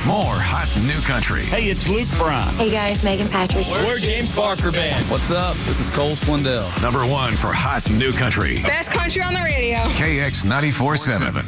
More hot new country. Hey, it's Luke Bryan. Hey guys, Megan Patrick. We're James Barker Band. What's up? This is Cole Swindell. Number one for hot new country. Best country on the radio. KX 94.7.